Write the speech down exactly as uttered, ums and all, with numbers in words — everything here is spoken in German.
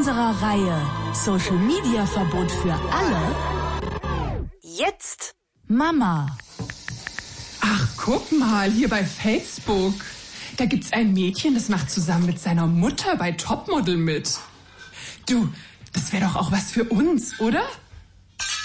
unserer Reihe Social Media Verbot für alle. Jetzt Mama. Ach, guck mal, hier bei Facebook. Da gibt's ein Mädchen, das macht zusammen mit seiner Mutter bei Topmodel mit. Du, das wäre doch auch was für uns, oder?